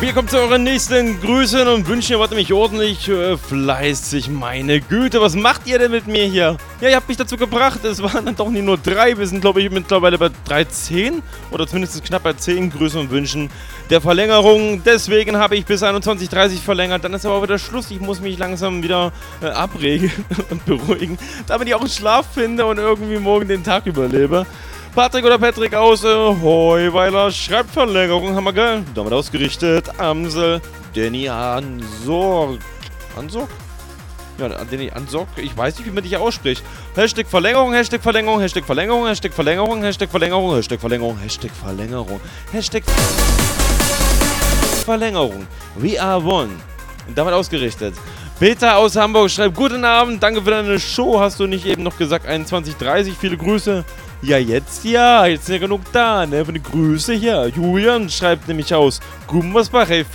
Wir kommen zu euren nächsten Grüßen und Wünschen. Ihr wart nämlich ordentlich fleißig. Meine Güte, was macht ihr denn mit mir hier? Ja, ihr habt mich dazu gebracht. Es waren dann doch nicht nur 3. Wir sind, glaube ich, mittlerweile bei 13 oder zumindest knapp bei 10 Grüßen und Wünschen der Verlängerung. Deswegen habe ich bis 21:30 Uhr verlängert. Dann ist aber wieder Schluss. Ich muss mich langsam wieder abregen und beruhigen, damit ich auch einen Schlaf finde und irgendwie morgen den Tag überlebe. Patrick oder Patrick aus Heuweiler schreibt Verlängerung, hammer geil. Damit ausgerichtet. Amsel, Danny Ansok. Ansok? Ja, Danny Ansok. Ich weiß nicht, wie man dich ausspricht. Hashtag Verlängerung, Hashtag Verlängerung, Hashtag Verlängerung, Hashtag Verlängerung, Hashtag Verlängerung, Hashtag Verlängerung, Hashtag Verlängerung, Hashtag Verlängerung. We are one. Und damit ausgerichtet. Peter aus Hamburg schreibt, guten Abend, danke für deine Show. Hast du nicht eben noch gesagt 21:30? Viele Grüße. Ja, jetzt sind ja genug da, ne? Für die Grüße hier. Julian schreibt nämlich aus Gummersbach, hey,